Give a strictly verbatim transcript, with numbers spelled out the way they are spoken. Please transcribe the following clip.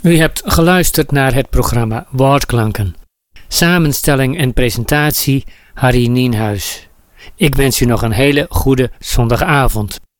U hebt geluisterd naar het programma Woordklanken. Samenstelling en presentatie Harry Nienhuis. Ik wens u nog een hele goede zondagavond.